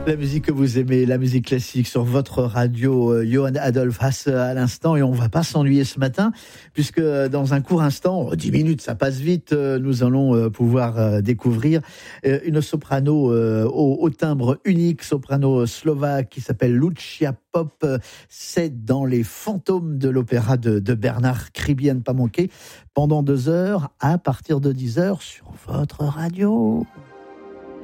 La musique que vous aimez, la musique classique sur votre radio, Johann Adolphe Hasse à l'instant, et on va pas s'ennuyer ce matin, puisque dans un court instant, 10 minutes, ça passe vite, nous allons pouvoir découvrir une soprano au timbre unique, soprano slovaque qui s'appelle Lucia Pop. C'est dans les fantômes de l'opéra de Bernard Kribi, à ne pas manquer, pendant 2 heures, à partir de 10 heures sur votre radio.